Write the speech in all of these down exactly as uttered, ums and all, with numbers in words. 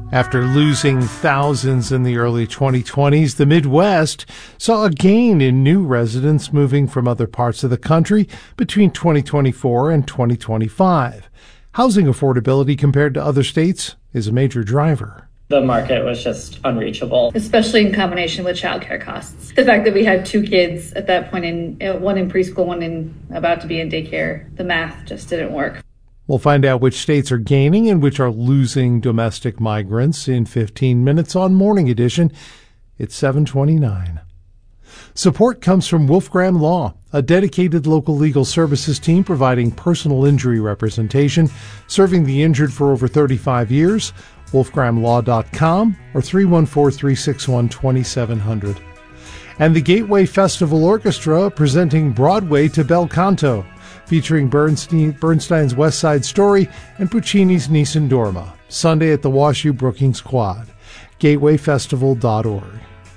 After losing thousands in the early twenty twenties, the Midwest saw a gain in new residents moving from other parts of the country between twenty twenty-four and twenty twenty-five. Housing affordability compared to other states is a major driver. The market was just unreachable. Especially in combination with childcare costs. The fact that we had two kids at that point, in one in preschool, one in about to be in daycare, the math just didn't work. We'll find out which states are gaining and which are losing domestic migrants in fifteen minutes on Morning Edition. It's seven twenty-nine. Support comes from Wolfgram Law, a dedicated local legal services team providing personal injury representation, serving the injured for over thirty-five years. wolfgram law dot com or three one four, three six one, two seven zero zero. And the Gateway Festival Orchestra presenting Broadway to Bel Canto, featuring Bernstein, Bernstein's West Side Story and Puccini's Nessun Dorma, Sunday at the WashU Brookings Quad. gateway festival dot org.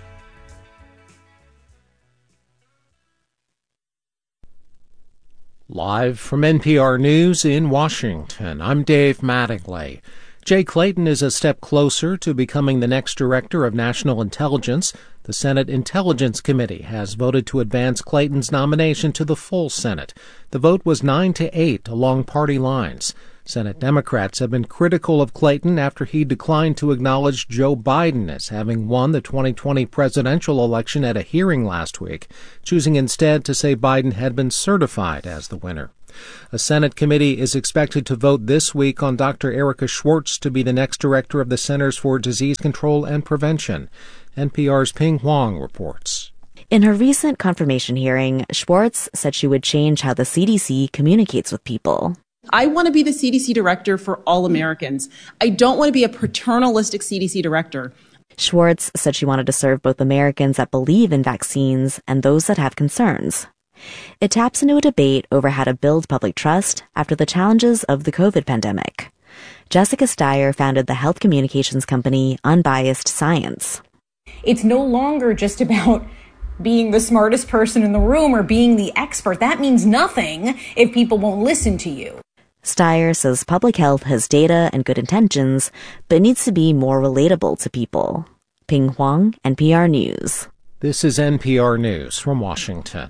Live from N P R News in Washington, I'm Dave Mattingly. Jay Clayton is a step closer to becoming the next director of national intelligence. The Senate Intelligence Committee has voted to advance Clayton's nomination to the full Senate. The vote was nine to eight along party lines. Senate Democrats have been critical of Clayton after he declined to acknowledge Joe Biden as having won the twenty twenty presidential election at a hearing last week, choosing instead to say Biden had been certified as the winner. A Senate committee is expected to vote this week on Doctor Erica Schwartz to be the next director of the Centers for Disease Control and Prevention. N P R's Ping Huang reports. In her recent confirmation hearing, Schwartz said she would change how the C D C communicates with people. I want to be the C D C director for all Americans. I don't want to be a paternalistic C D C director. Schwartz said she wanted to serve both Americans that believe in vaccines and those that have concerns. It taps into a debate over how to build public trust after the challenges of the COVID pandemic. Jessica Steyer founded the health communications company Unbiased Science. It's no longer just about being the smartest person in the room or being the expert. That means nothing if people won't listen to you. Steyer says public health has data and good intentions, but needs to be more relatable to people. Ping Huang, N P R News. This is N P R News from Washington.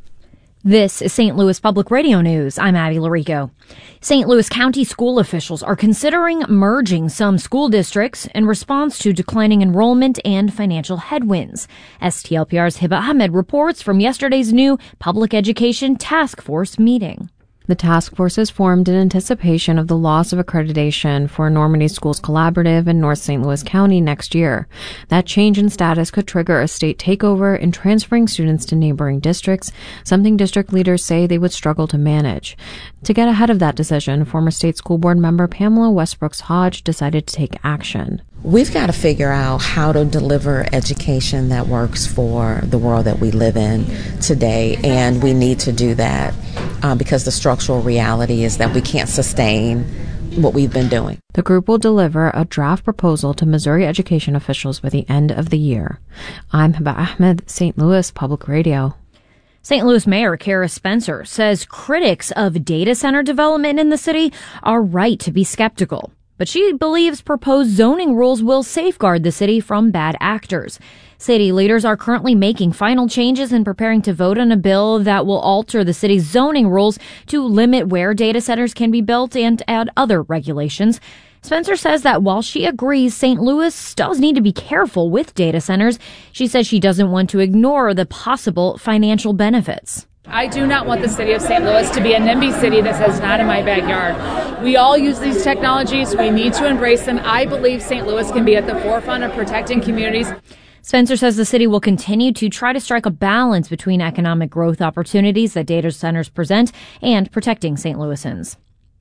This is Saint Louis Public Radio News. I'm Abby Larico. Saint Louis County school officials are considering merging some school districts in response to declining enrollment and financial headwinds. S T L P R's Hiba Ahmed reports from yesterday's new Public Education Task Force meeting. The task force is formed in anticipation of the loss of accreditation for Normandy Schools Collaborative in North Saint Louis County next year. That change in status could trigger a state takeover in transferring students to neighboring districts, something district leaders say they would struggle to manage. To get ahead of that decision, former state school board member Pamela Westbrooks Hodge decided to take action. We've got to figure out how to deliver education that works for the world that we live in today, and we need to do that uh, because the structural reality is that we can't sustain what we've been doing. The group will deliver a draft proposal to Missouri education officials by the end of the year. I'm Hiba Ahmed, Saint Louis Public Radio. Saint Louis Mayor Kara Spencer says critics of data center development in the city are right to be skeptical. But she believes proposed zoning rules will safeguard the city from bad actors. City leaders are currently making final changes and preparing to vote on a bill that will alter the city's zoning rules to limit where data centers can be built and add other regulations. Spencer says that while she agrees Saint Louis does need to be careful with data centers, she says she doesn't want to ignore the possible financial benefits. I do not want the city of Saint Louis to be a NIMBY city that says not in my backyard. We all use these technologies. We need to embrace them. I believe Saint Louis can be at the forefront of protecting communities. Spencer says the city will continue to try to strike a balance between economic growth opportunities that data centers present and protecting Saint Louisans.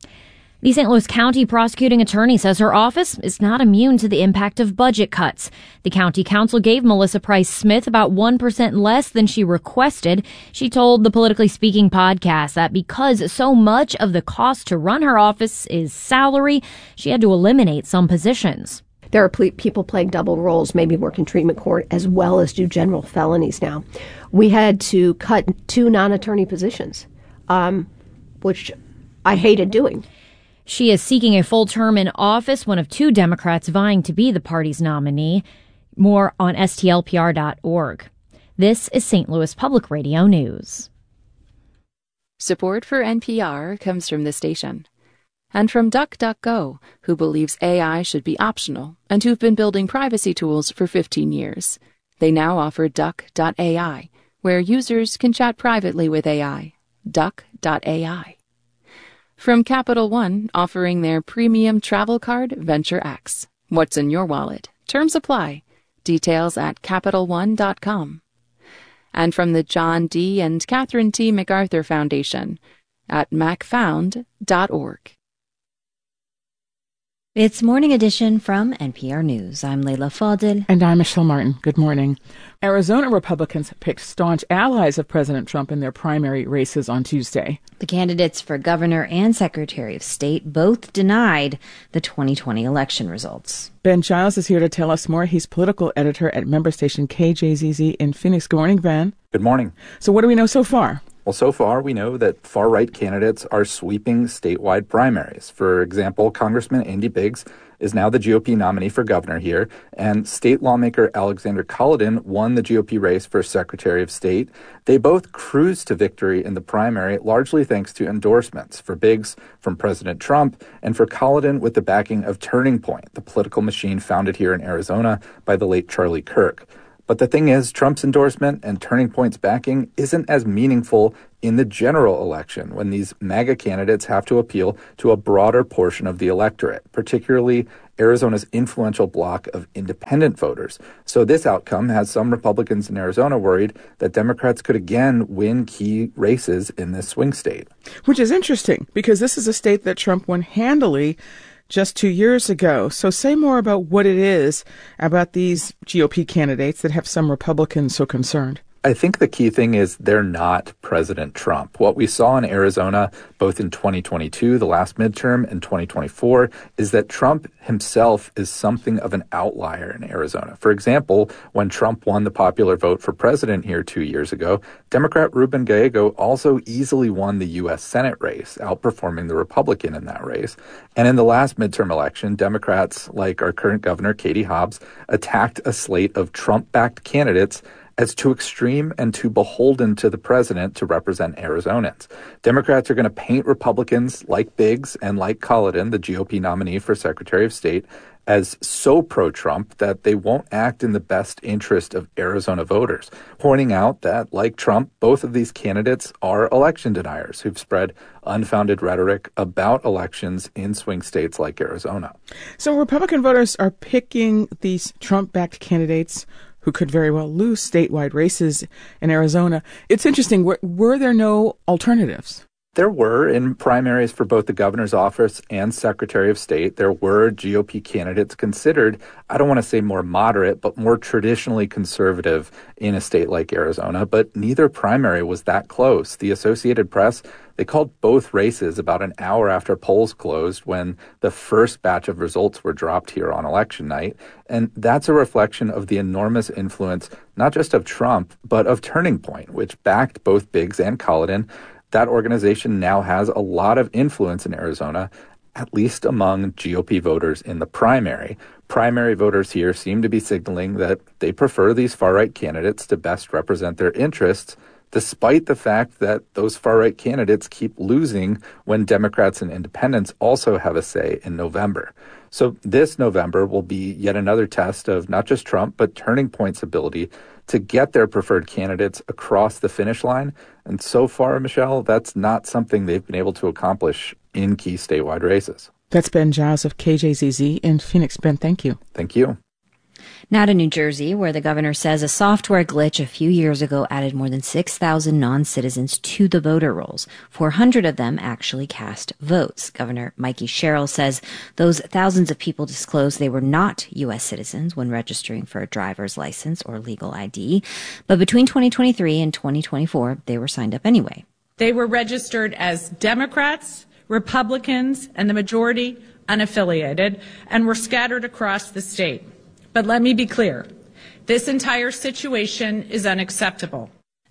The Saint Louis County prosecuting attorney says her office is not immune to the impact of budget cuts. The county council gave Melissa Price Smith about one percent less than she requested. She told the Politically Speaking podcast that because so much of the cost to run her office is salary, she had to eliminate some positions. There are ple- people playing double roles, maybe work in treatment court as well as do general felonies now. We had to cut two non-attorney positions, um, which I hated doing. She is seeking a full term in office, one of two Democrats vying to be the party's nominee. More on S T L P R dot org. This is Saint Louis Public Radio News. Support for N P R comes from the station. And from DuckDuckGo, who believes A I should be optional and who've been building privacy tools for fifteen years. They now offer Duck dot A I, where users can chat privately with A I. Duck dot A I. From Capital One, offering their premium travel card, Venture X. What's in your wallet? Terms apply. Details at Capital One dot com. And from the John D. and Catherine T. MacArthur Foundation at Mac Found dot org. It's Morning Edition from N P R News. I'm Leila Fadel. And I'm Michelle Martin. Good morning. Arizona Republicans picked staunch allies of President Trump in their primary races on Tuesday. The candidates for governor and secretary of state both denied the twenty twenty election results. Ben Giles is here to tell us more. He's political editor at member station K J Z Z in Phoenix. Good morning, Ben. Good morning. So what do we know so far? Well, so far, we know that far-right candidates are sweeping statewide primaries. For example, Congressman Andy Biggs is now the G O P nominee for governor here, and state lawmaker Alexander Cullodon won the G O P race for Secretary of State. They both cruised to victory in the primary, largely thanks to endorsements, for Biggs from President Trump, and for Cullodon with the backing of Turning Point, the political machine founded here in Arizona by the late Charlie Kirk. But the thing is, Trump's endorsement and Turning Point's backing isn't as meaningful in the general election when these MAGA candidates have to appeal to a broader portion of the electorate, particularly Arizona's influential bloc of independent voters. So this outcome has some Republicans in Arizona worried that Democrats could again win key races in this swing state. Which is interesting, because this is a state that Trump won handily just two years ago. So say more about what it is about these G O P candidates that have some Republicans so concerned. I think the key thing is they're not President Trump. What we saw in Arizona, both in twenty twenty-two, the last midterm, and twenty twenty-four, is that Trump himself is something of an outlier in Arizona. For example, when Trump won the popular vote for president here two years ago, Democrat Ruben Gallego also easily won the U S Senate race, outperforming the Republican in that race. And in the last midterm election, Democrats, like our current governor, Katie Hobbs, attacked a slate of Trump-backed candidates as too extreme and too beholden to the president to represent Arizonans. Democrats are going to paint Republicans like Biggs and like Cullodon, the G O P nominee for Secretary of State, as so pro-Trump that they won't act in the best interest of Arizona voters, pointing out that, like Trump, both of these candidates are election deniers who've spread unfounded rhetoric about elections in swing states like Arizona. So Republican voters are picking these Trump-backed candidates who could very well lose statewide races in Arizona. It's interesting. Were, were there no alternatives? There were in primaries for both the governor's office and Secretary of State. There were G O P candidates considered, I don't want to say more moderate, but more traditionally conservative in a state like Arizona. But neither primary was that close. The Associated Press, they called both races about an hour after polls closed when the first batch of results were dropped here on election night. And that's a reflection of the enormous influence, not just of Trump, but of Turning Point, which backed both Biggs and Cullodon. That organization now has a lot of influence in Arizona, at least among G O P voters in the primary. Primary voters here seem to be signaling that they prefer these far-right candidates to best represent their interests, despite the fact that those far-right candidates keep losing when Democrats and independents also have a say in November. So this November will be yet another test of not just Trump, but Turning Point's ability to get their preferred candidates across the finish line. And so far, Michelle, that's not something they've been able to accomplish in key statewide races. That's Ben Giles of K J Z Z in Phoenix. Ben, thank you. Thank you. Now to New Jersey, where the governor says a software glitch a few years ago added more than six thousand non-citizens to the voter rolls. four hundred of them actually cast votes. Governor Mikey Sherrill says those thousands of people disclosed they were not U S citizens when registering for a driver's license or legal I D. But between twenty twenty-three and twenty twenty-four, they were signed up anyway. They were registered as Democrats, Republicans, and the majority unaffiliated, and were scattered across the state. But let me be clear, this entire situation is unacceptable.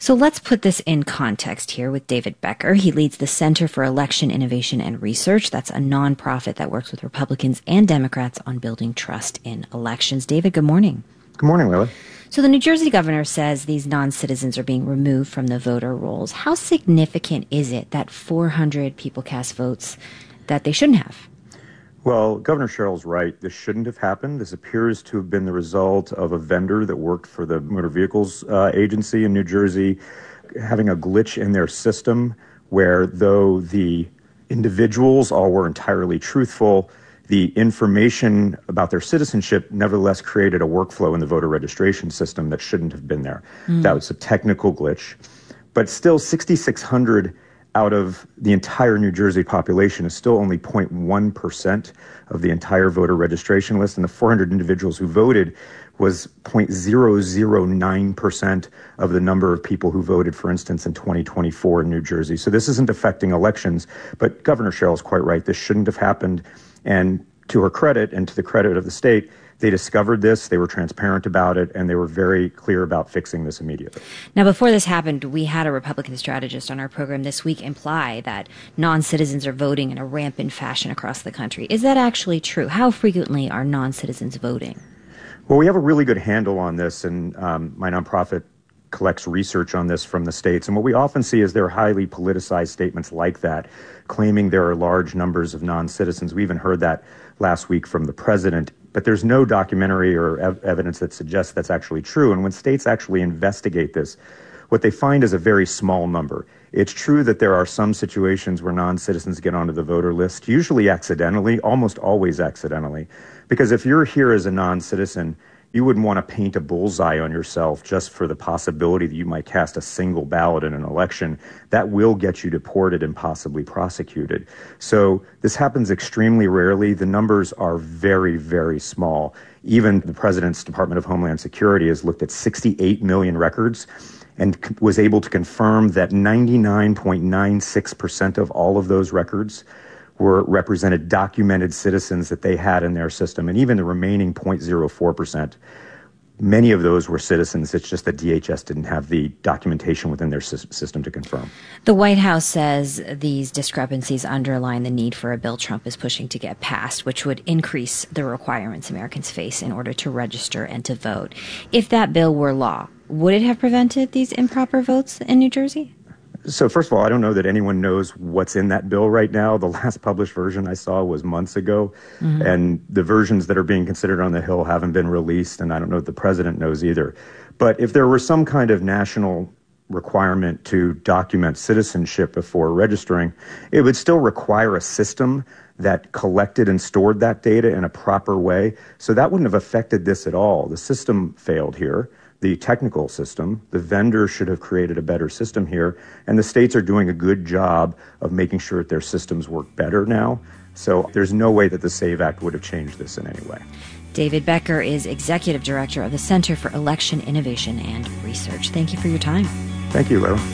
So let's put this in context here with David Becker. He leads the Center for Election Innovation and Research. That's a nonprofit that works with Republicans and Democrats on building trust in elections. David, good morning. Good morning, Lila. So the New Jersey governor says these non-citizens are being removed from the voter rolls. How significant is it that four hundred people cast votes that they shouldn't have? Well, Governor Sherrill's right. This shouldn't have happened. This appears to have been the result of a vendor that worked for the Motor Vehicles uh, Agency in New Jersey having a glitch in their system where, though the individuals all were entirely truthful, the information about their citizenship nevertheless created a workflow in the voter registration system that shouldn't have been there. Mm. That was a technical glitch. But still, sixty-six hundred out of the entire New Jersey population is still only zero point one percent of the entire voter registration list, and the four hundred individuals who voted was zero point zero zero nine percent of the number of people who voted, for instance, in twenty twenty-four in New Jersey. So this isn't affecting elections, but Governor Sherrill is quite right. This shouldn't have happened, and to her credit and to the credit of the state, they discovered this, they were transparent about it, and they were very clear about fixing this immediately. Now, before this happened, we had a Republican strategist on our program this week imply that non-citizens are voting in a rampant fashion across the country. Is that actually true? How frequently are non-citizens voting? Well, we have a really good handle on this, and um, my nonprofit collects research on this from the states. And what we often see is there are highly politicized statements like that, claiming there are large numbers of non-citizens. We even heard that last week from the president. But there's no documentary or ev- evidence that suggests that's actually true. And when states actually investigate this, what they find is a very small number. It's true that there are some situations where non-citizens get onto the voter list, usually accidentally, almost always accidentally. Because if you're here as a non-citizen, you wouldn't want to paint a bullseye on yourself just for the possibility that you might cast a single ballot in an election. That will get you deported and possibly prosecuted. So this happens extremely rarely. The numbers are very, very small. Even the president's Department of Homeland Security has looked at sixty-eight million records and c- was able to confirm that ninety-nine point nine six percent of all of those records were represented documented citizens that they had in their system. And even the remaining zero point zero four percent, many of those were citizens. It's just that D H S didn't have the documentation within their sy- system to confirm. The White House says these discrepancies underline the need for a bill Trump is pushing to get passed, which would increase the requirements Americans face in order to register and to vote. If that bill were law, would it have prevented these improper votes in New Jersey? So first of all, I don't know that anyone knows what's in that bill right now. The last published version I saw was months ago, mm-hmm. and the versions that are being considered on the Hill haven't been released, and I don't know if the president knows either. But if there were some kind of national requirement to document citizenship before registering, it would still require a system that collected and stored that data in a proper way. So that wouldn't have affected this at all. The system failed here. The technical system, the vendor should have created a better system here, and the states are doing a good job of making sure that their systems work better now. So there's no way that the SAVE Act would have changed this in any way. David Becker is Executive Director of the Center for Election Innovation and Research. Thank you for your time. Thank you, Lara.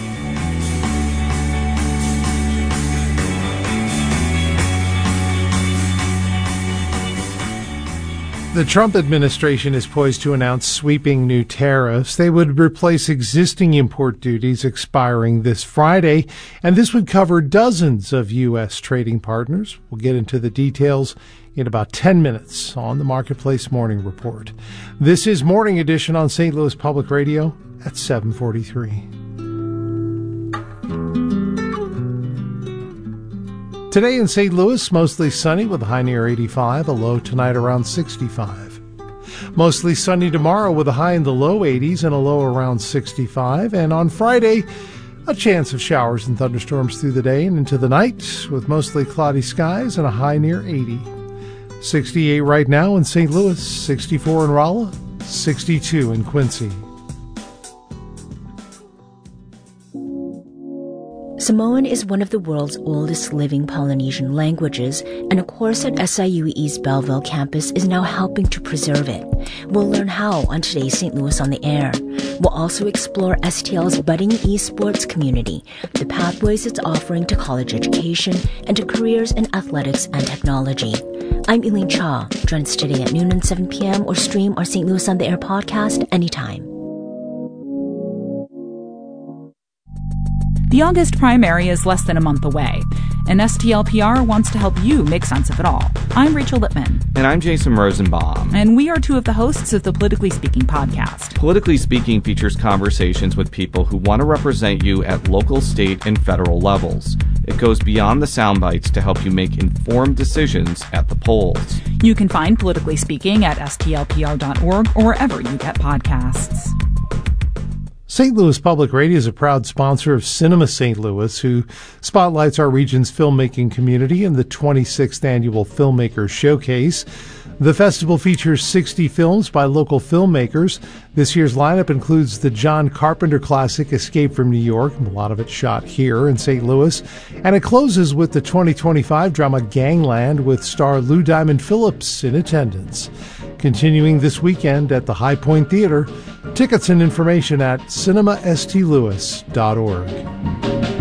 The Trump administration is poised to announce sweeping new tariffs. They would replace existing import duties expiring this Friday, and this would cover dozens of U S trading partners. We'll get into the details in about ten minutes on the Marketplace Morning Report. This is Morning Edition on Saint Louis Public Radio at seven forty-three. Today in Saint Louis, mostly sunny with a high near eighty-five, a low tonight around sixty-five. Mostly sunny tomorrow with a high in the low eighties and a low around sixty-five. And on Friday, a chance of showers and thunderstorms through the day and into the night with mostly cloudy skies and a high near eighty. sixty-eight right now in Saint Louis, sixty-four in Rolla, sixty-two in Quincy. Samoan is one of the world's oldest living Polynesian languages, and a course at S I U E's Belleville campus is now helping to preserve it. We'll learn how on today's Saint Louis on the Air. We'll also explore S T L's budding esports community, the pathways it's offering to college education and to careers in athletics and technology. I'm Eileen Cha. Join us today at noon and seven p.m. or stream our Saint Louis on the Air podcast anytime. The August primary is less than a month away, and S T L P R wants to help you make sense of it all. I'm Rachel Lippman. And I'm Jason Rosenbaum. And we are two of the hosts of the Politically Speaking podcast. Politically Speaking features conversations with people who want to represent you at local, state, and federal levels. It goes beyond the sound bites to help you make informed decisions at the polls. You can find Politically Speaking at S T L P R dot org or wherever you get podcasts. Saint Louis Public Radio is a proud sponsor of Cinema Saint Louis, who spotlights our region's filmmaking community in the twenty-sixth Annual Filmmakers Showcase. The festival features sixty films by local filmmakers. This year's lineup includes the John Carpenter classic Escape from New York, a lot of it shot here in Saint Louis. And it closes with the twenty twenty-five drama Gangland, with star Lou Diamond Phillips in attendance. Continuing this weekend at the High Point Theater. Tickets and information at cinema s t louis dot org.